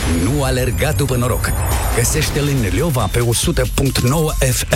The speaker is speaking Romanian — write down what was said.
Nu alerga după noroc. Găsește-l în Leova pe 100.9 FM.